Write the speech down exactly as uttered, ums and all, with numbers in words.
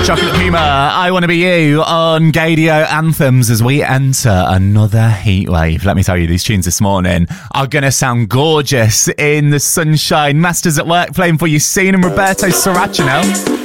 Chocolate Puma, I Want to Be You on Gaydio Anthems as we enter another heatwave. Let me tell you, these tunes this morning are going to sound gorgeous in the sunshine. Masters at Work playing for you, Scene and Roberto Saracino.